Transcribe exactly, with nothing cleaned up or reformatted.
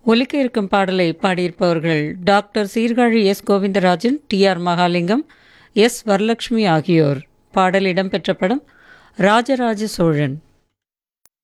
ஒலிக்க இருக்கும் பாடலை பாடியிருப்பவர்கள் doctor Sirkazhi S Govindarajan, D R Mahalingam, S Varalakshmi ஆகியோர். பாடல் இடம்பெற்ற படம் ராஜராஜ சோழன்.